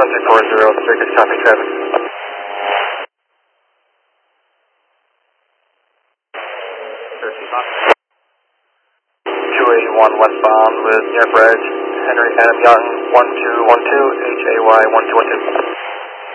7340, Circus copy traffic. 281 westbound with New York Bridge, Henry Adam Young, 1212, HAY 1212.